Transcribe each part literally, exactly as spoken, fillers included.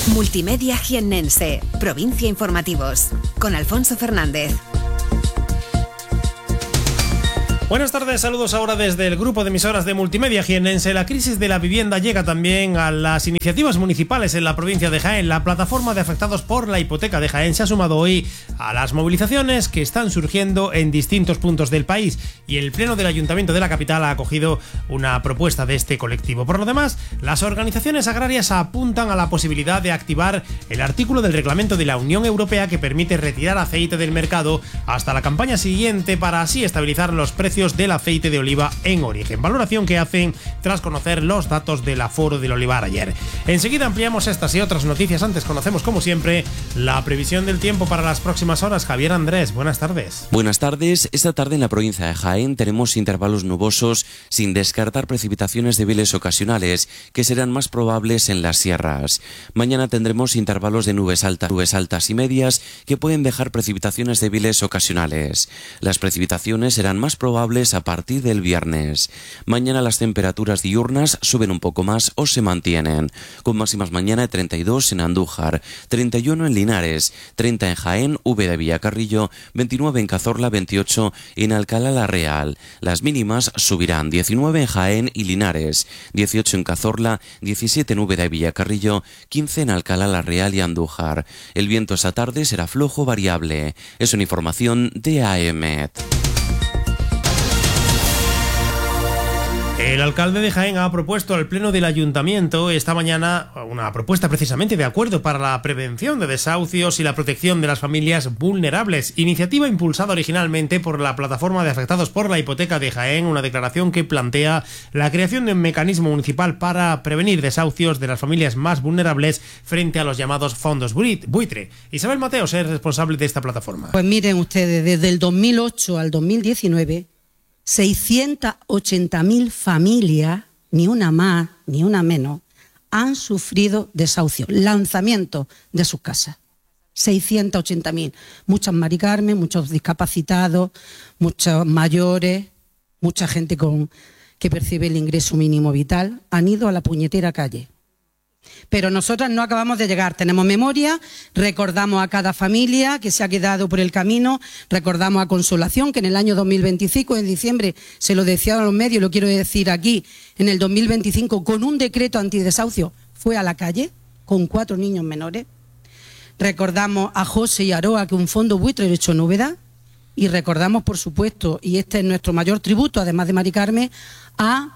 Multimedia Jiennense, Provincia Informativos, con Alfonso Fernández. Buenas tardes, saludos ahora desde el grupo de emisoras de Multimedia Jiennense. La crisis de la vivienda llega también a las iniciativas municipales en la provincia de Jaén. La plataforma de afectados por la hipoteca de Jaén se ha sumado hoy a las movilizaciones que están surgiendo en distintos puntos del país, y el pleno del Ayuntamiento de la capital ha acogido una propuesta de este colectivo. Por lo demás, las organizaciones agrarias apuntan a la posibilidad de activar el artículo del reglamento de la Unión Europea que permite retirar aceite del mercado hasta la campaña siguiente, para así estabilizar los precios del aceite de oliva en origen, valoración que hacen tras conocer los datos del aforo del olivar ayer. Enseguida ampliamos estas y otras noticias. Antes conocemos, como siempre, la previsión del tiempo para las próximas horas. Javier Andrés, buenas tardes. Buenas tardes. Esta tarde en la provincia de Jaén tenemos intervalos nubosos, sin descartar precipitaciones débiles ocasionales, que serán más probables en las sierras. Mañana tendremos intervalos de nubes altas, nubes altas y medias, que pueden dejar precipitaciones débiles ocasionales. Las precipitaciones serán más probables a partir del viernes. Mañana las temperaturas diurnas suben un poco más o se mantienen, con máximas mañana de treinta y dos en Andújar, treinta y uno en Linares, treinta en Jaén, Úbeda y Villacarrillo, veintinueve en Cazorla, veintiocho en Alcalá la Real. Las mínimas subirán: diecinueve en Jaén y Linares, dieciocho en Cazorla, diecisiete en Úbeda y Villacarrillo, quince en Alcalá la Real y Andújar. El viento esa tarde será flojo variable. Es una información de A E M E T. El alcalde de Jaén ha propuesto al Pleno del Ayuntamiento esta mañana una propuesta precisamente de acuerdo para la prevención de desahucios y la protección de las familias vulnerables. Iniciativa impulsada originalmente por la plataforma de afectados por la hipoteca de Jaén, una declaración que plantea la creación de un mecanismo municipal para prevenir desahucios de las familias más vulnerables frente a los llamados fondos buitre. Isabel Mateos es responsable de esta plataforma. Pues miren ustedes, desde el dos mil ocho al dos mil diecinueve... seiscientas ochenta mil familias, ni una más ni una menos, han sufrido desahucios, lanzamientos de sus casas. seiscientas ochenta mil. Muchas Mari Carmen, muchos discapacitados, muchos mayores, mucha gente con, que percibe el ingreso mínimo vital, han ido a la puñetera calle. Pero nosotras no acabamos de llegar, tenemos memoria, recordamos a cada familia que se ha quedado por el camino, recordamos a Consolación, que en el año dos mil veinticinco, en diciembre, se lo decía a los medios, lo quiero decir aquí, en el dos mil veinticinco, con un decreto antidesahucio, fue a la calle con cuatro niños menores. Recordamos a José y Aroa, que un fondo buitre lo hecho en Úbeda, y recordamos, por supuesto, y este es nuestro mayor tributo, además de Mari Carmen, a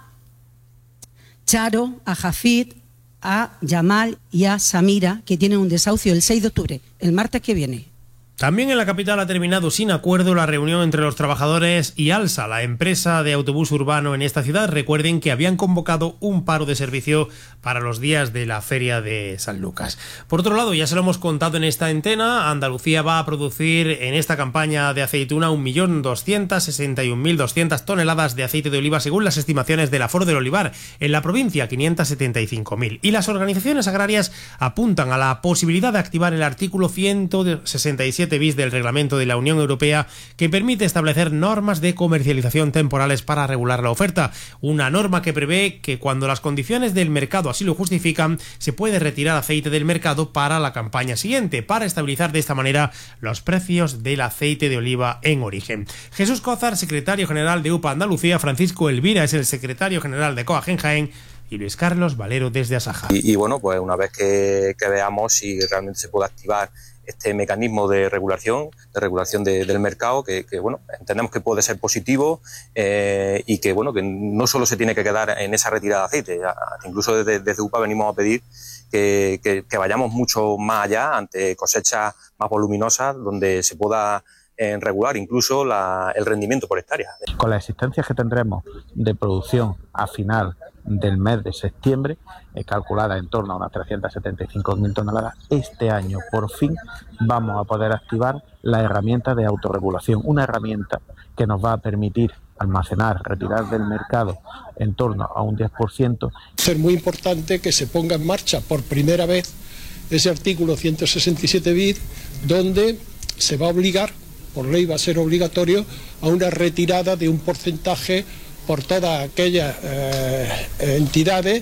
Charo, a Jafid, a Yamal y a Samira, que tienen un desahucio el seis de octubre, el martes que viene. También en la capital ha terminado sin acuerdo la reunión entre los trabajadores y Alsa, la empresa de autobús urbano en esta ciudad. Recuerden que habían convocado un paro de servicio para los días de la feria de San Lucas. Por otro lado, ya se lo hemos contado en esta antena, Andalucía va a producir en esta campaña de aceituna un millón doscientas sesenta y un mil doscientas toneladas de aceite de oliva, según las estimaciones del aforo del olivar. En la provincia, quinientas setenta y cinco mil. Y las organizaciones agrarias apuntan a la posibilidad de activar el artículo ciento sesenta y siete bis del reglamento de la Unión Europea, que permite establecer normas de comercialización temporales para regular la oferta. Una norma que prevé que cuando las condiciones del mercado así lo justifican, se puede retirar aceite del mercado para la campaña siguiente, para estabilizar de esta manera los precios del aceite de oliva en origen. Jesús Cózar, secretario general de U P A Andalucía, Francisco Elvira es el secretario general de COAG en Jaén, y Luis Carlos Valero desde Asaja. Y, y bueno, pues una vez que, que veamos si realmente se puede activar este mecanismo de regulación, de regulación de, del mercado, que, que bueno, entendemos que puede ser positivo eh, y que bueno, que no solo se tiene que quedar en esa retirada de aceite, incluso desde, desde U P A venimos a pedir que, que, que vayamos mucho más allá ante cosechas más voluminosas, donde se pueda en regular incluso la, el rendimiento por hectárea. Con las existencias que tendremos de producción a final del mes de septiembre, eh, calculada en torno a unas trescientas setenta y cinco mil toneladas, este año por fin vamos a poder activar la herramienta de autorregulación, una herramienta que nos va a permitir almacenar, retirar del mercado en torno a un diez por ciento. Es muy importante que se ponga en marcha por primera vez ese artículo ciento sesenta y siete bis, donde se va a obligar, por ley va a ser obligatorio, a una retirada de un porcentaje por todas aquellas eh, entidades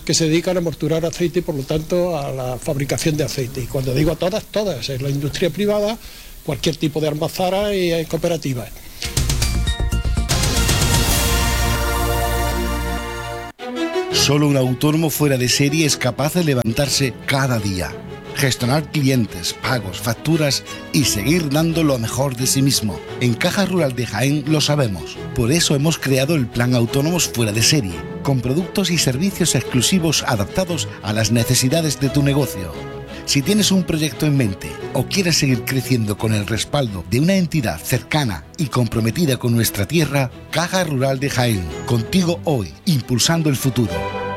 que se dedican a morturar aceite y por lo tanto a la fabricación de aceite. Y cuando digo a todas, todas, en la industria privada, cualquier tipo de almazara y en cooperativas. Solo un autónomo fuera de serie es capaz de levantarse cada día, gestionar clientes, pagos, facturas y seguir dando lo mejor de sí mismo. En Caja Rural de Jaén lo sabemos. Por eso hemos creado el Plan Autónomos Fuera de Serie, con productos y servicios exclusivos adaptados a las necesidades de tu negocio. Si tienes un proyecto en mente o quieres seguir creciendo con el respaldo de una entidad cercana y comprometida con nuestra tierra, Caja Rural de Jaén, contigo hoy, impulsando el futuro.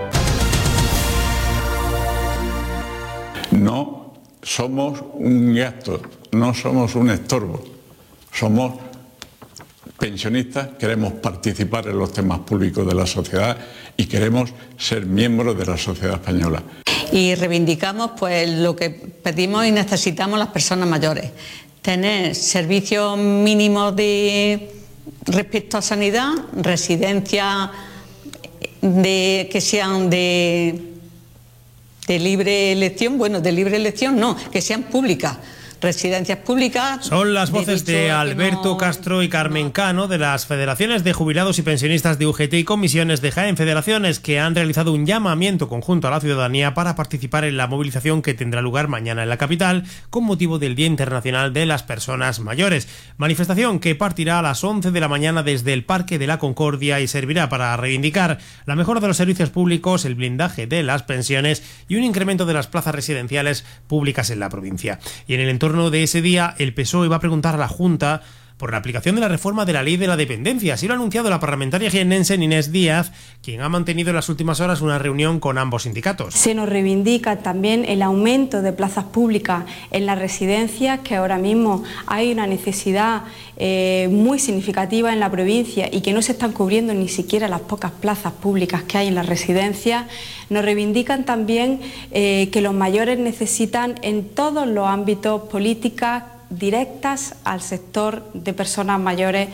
No somos un gasto, no somos un estorbo, somos pensionistas, queremos participar en los temas públicos de la sociedad y queremos ser miembros de la sociedad española. Y reivindicamos pues lo que pedimos y necesitamos las personas mayores, tener servicios mínimos de respecto a sanidad, residencias de que sean de de libre elección, bueno, de libre elección no, que sean públicas. Residencias públicas. Son las voces de Alberto no... Castro y Carmen Cano de las federaciones de jubilados y pensionistas de U G T y comisiones de Jaén, federaciones que han realizado un llamamiento conjunto a la ciudadanía para participar en la movilización que tendrá lugar mañana en la capital con motivo del Día Internacional de las Personas Mayores. Manifestación que partirá a las once de la mañana desde el Parque de la Concordia y servirá para reivindicar la mejora de los servicios públicos, el blindaje de las pensiones y un incremento de las plazas residenciales públicas en la provincia. Y en el entorno de ese día, el P S O E va a preguntar a la Junta por la aplicación de la reforma de la ley de la dependencia. Así lo ha anunciado la parlamentaria jiennense Inés Díaz, quien ha mantenido en las últimas horas una reunión con ambos sindicatos. Se nos reivindica también el aumento de plazas públicas en las residencias, que ahora mismo hay una necesidad eh, muy significativa en la provincia y que no se están cubriendo ni siquiera las pocas plazas públicas que hay en las residencias. Nos reivindican también eh, que los mayores necesitan en todos los ámbitos políticas directas al sector de personas mayores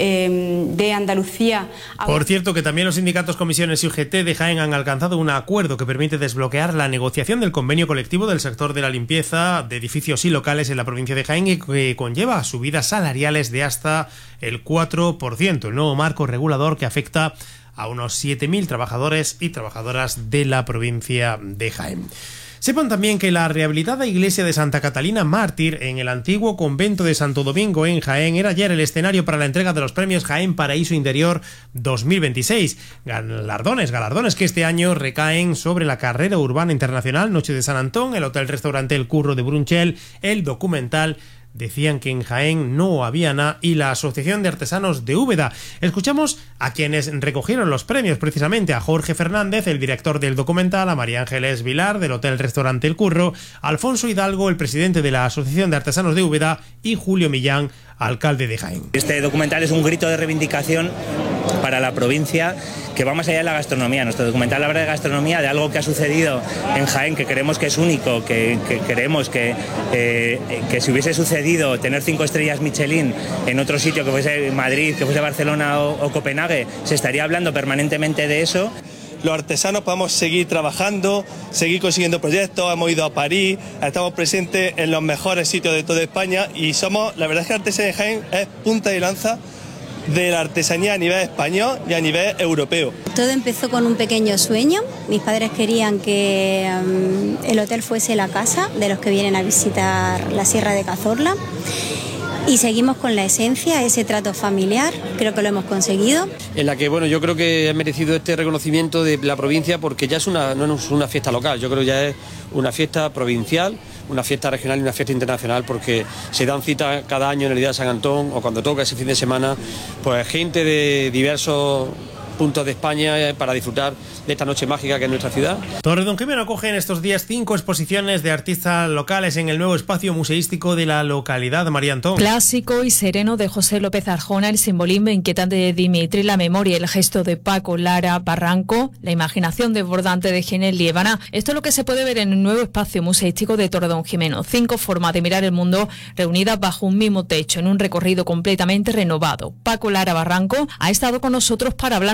eh, de Andalucía. Por cierto, que también los sindicatos, comisiones y U G T de Jaén han alcanzado un acuerdo que permite desbloquear la negociación del convenio colectivo del sector de la limpieza de edificios y locales en la provincia de Jaén y que conlleva subidas salariales de hasta el cuatro por ciento. El nuevo marco regulador que afecta a unos siete mil trabajadores y trabajadoras de la provincia de Jaén. Sepan también que la rehabilitada iglesia de Santa Catalina Mártir en el antiguo convento de Santo Domingo en Jaén era ayer el escenario para la entrega de los premios Jaén Paraíso Interior dos mil veintiséis. Galardones, galardones que este año recaen sobre la carrera urbana internacional Noche de San Antón, el hotel-restaurante El Curro de Brunchel, el documental Decían que en Jaén no había nada y la Asociación de Artesanos de Úbeda. Escuchamos a quienes recogieron los premios, precisamente a Jorge Fernández, el director del documental, a María Ángeles Vilar, del hotel-restaurante El Curro, Alfonso Hidalgo, el presidente de la Asociación de Artesanos de Úbeda, y Julio Millán, alcalde de Jaén. Este documental es un grito de reivindicación para la provincia que va más allá de la gastronomía. Nuestro documental habla de gastronomía, de algo que ha sucedido en Jaén, que creemos que es único, que, que creemos que, eh, que si hubiese sucedido tener cinco estrellas Michelin en otro sitio, que fuese Madrid, que fuese Barcelona o, o Copenhague, se estaría hablando permanentemente de eso. Los artesanos podemos seguir trabajando, seguir consiguiendo proyectos, hemos ido a París, estamos presentes en los mejores sitios de toda España y somos, la verdad es que Artesanía de Jaén es punta de lanza de la artesanía a nivel español y a nivel europeo. Todo empezó con un pequeño sueño. Mis padres querían que um, el hotel fuese la casa de los que vienen a visitar la Sierra de Cazorla. Y seguimos con la esencia, ese trato familiar, creo que lo hemos conseguido. En la que, bueno, yo creo que ha merecido este reconocimiento de la provincia porque ya es una, no es una fiesta local, yo creo que ya es una fiesta provincial, una fiesta regional y una fiesta internacional, porque se dan citas cada año en el Día de San Antón o cuando toca ese fin de semana, pues gente de diversos puntos de España para disfrutar de esta noche mágica que es nuestra ciudad. Torredonjimeno acoge en estos días cinco exposiciones de artistas locales en el nuevo espacio museístico de la localidad. María Antón. Clásico y sereno de José López Arjona, el simbolismo inquietante de Dimitri, la memoria y el gesto de Paco Lara Barranco, la imaginación desbordante de Ginés Liébana. Esto es lo que se puede ver en el nuevo espacio museístico de Torredonjimeno. Cinco formas de mirar el mundo reunidas bajo un mismo techo en un recorrido completamente renovado. Paco Lara Barranco ha estado con nosotros para hablarnos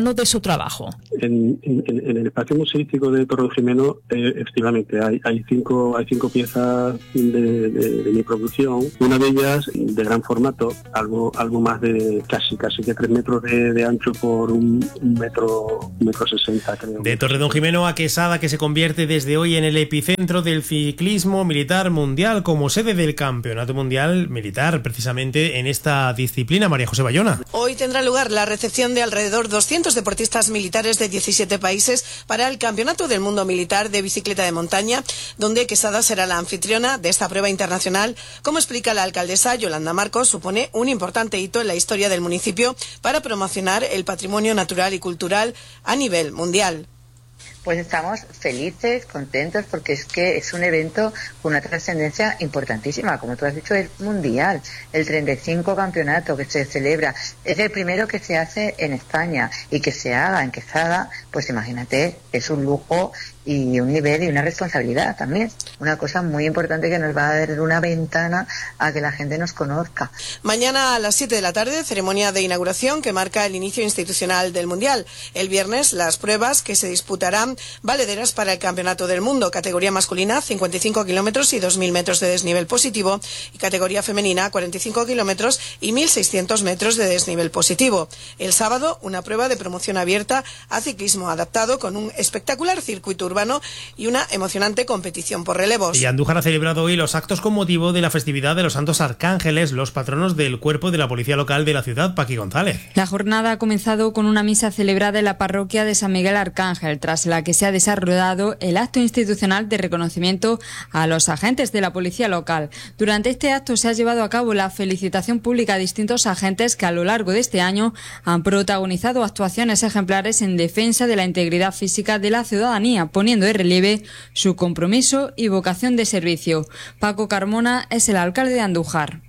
hablando de su trabajo. En, en, en el espacio museístico de Torre Jimeno, eh, efectivamente, hay, hay, cinco, hay cinco piezas de, de, de mi producción. Una de ellas de gran formato, algo algo más de casi casi que tres metros de, de ancho por un, un metro, un metro sesenta, creo. De Torredonjimeno a Quesada, que se convierte desde hoy en el epicentro del ciclismo militar mundial, como sede del Campeonato Mundial Militar, precisamente en esta disciplina. María José Bayona. Hoy tendrá lugar la recepción de alrededor doscientos deportistas militares de diecisiete países para el Campeonato del Mundo Militar de Bicicleta de Montaña, donde Quesada será la anfitriona de esta prueba internacional. Como explica la alcaldesa Yolanda Marcos, supone un importante hito en la historia del municipio para promocionar el patrimonio natural y cultural a nivel mundial. Pues estamos felices, contentos, porque es que es un evento con una trascendencia importantísima. Como tú has dicho, es mundial. El treinta y cinco campeonato que se celebra es el primero que se hace en España, y que se haga en Quesada, pues imagínate, es un lujo y un nivel y una responsabilidad también. Una cosa muy importante que nos va a dar una ventana a que la gente nos conozca. Mañana a las siete de la tarde, ceremonia de inauguración que marca el inicio institucional del Mundial. El viernes, las pruebas que se disputarán valederas para el Campeonato del Mundo, categoría masculina cincuenta y cinco kilómetros y dos mil metros de desnivel positivo, y categoría femenina cuarenta y cinco kilómetros y mil seiscientos metros de desnivel positivo. El sábado, una prueba de promoción abierta a ciclismo adaptado con un espectacular circuito urbano y una emocionante competición por relevos. Y Andújar ha celebrado hoy los actos con motivo de la festividad de los Santos Arcángeles, los patronos del cuerpo de la policía local de la ciudad. Paqui González. La jornada ha comenzado con una misa celebrada en la parroquia de San Miguel Arcángel, tras la que se ha desarrollado el acto institucional de reconocimiento a los agentes de la policía local. Durante este acto se ha llevado a cabo la felicitación pública a distintos agentes que a lo largo de este año han protagonizado actuaciones ejemplares en defensa de la integridad física de la ciudadanía, poniendo en relieve su compromiso y vocación de servicio. Paco Carmona es el alcalde de Andújar.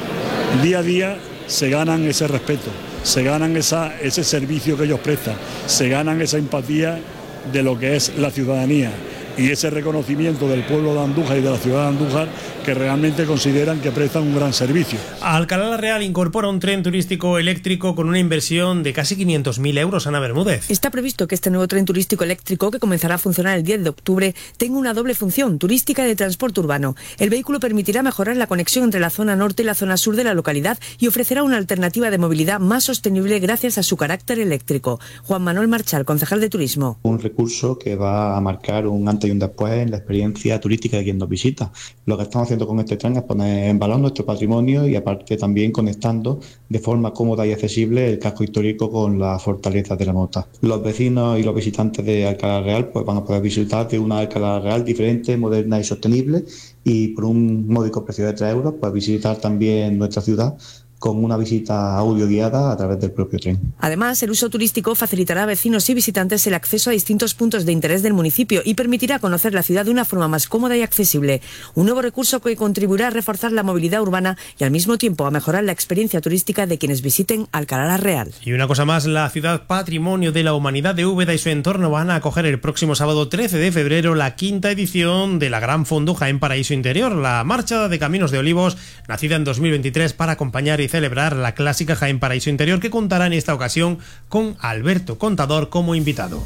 Día a día se ganan ese respeto, se ganan esa, ese servicio que ellos prestan, se ganan esa empatía de lo que es la ciudadanía y ese reconocimiento del pueblo de Andújar y de la ciudad de Andújar, que realmente consideran que prestan un gran servicio. Alcalá la Real incorpora un tren turístico eléctrico con una inversión de casi quinientos mil euros. Ana Bermúdez. Está previsto que este nuevo tren turístico eléctrico, que comenzará a funcionar el diez de octubre, tenga una doble función turística y de transporte urbano. El vehículo permitirá mejorar la conexión entre la zona norte y la zona sur de la localidad y ofrecerá una alternativa de movilidad más sostenible gracias a su carácter eléctrico. Juan Manuel Marchal, concejal de Turismo. Un recurso que va a marcar un antes y un después en la experiencia turística de quien nos visita. Lo que estamos haciendo con este tren es poner en valor nuestro patrimonio y aparte también conectando de forma cómoda y accesible el casco histórico con la fortaleza de la Mota. Los vecinos y los visitantes de Alcalá la Real pues van a poder disfrutar de una Alcalá la Real diferente, moderna y sostenible, y por un módico precio de tres euros pues visitar también nuestra ciudad con una visita audio guiada a través del propio tren. Además, el uso turístico facilitará a vecinos y visitantes el acceso a distintos puntos de interés del municipio y permitirá conocer la ciudad de una forma más cómoda y accesible. Un nuevo recurso que contribuirá a reforzar la movilidad urbana y al mismo tiempo a mejorar la experiencia turística de quienes visiten Alcalá la Real. Y una cosa más, la ciudad Patrimonio de la Humanidad de Úbeda y su entorno van a acoger el próximo sábado trece de febrero la quinta edición de la Gran Fondo Jaén Paraíso Interior, la marcha de Caminos de Olivos, nacida en dos mil veintitrés para acompañar y celebrar la clásica Jaén Paraíso Interior, que contará en esta ocasión con Alberto Contador como invitado.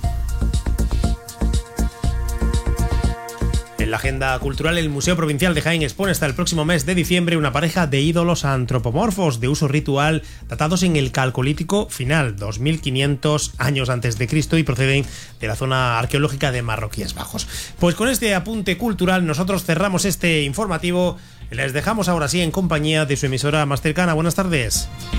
En la agenda cultural, el Museo Provincial de Jaén expone hasta el próximo mes de diciembre una pareja de ídolos antropomorfos de uso ritual datados en el Calcolítico final, dos mil quinientos años antes de Cristo, y proceden de la zona arqueológica de Marroquíes Bajos. Pues con este apunte cultural nosotros cerramos este informativo. Les dejamos ahora sí en compañía de su emisora más cercana. Buenas tardes.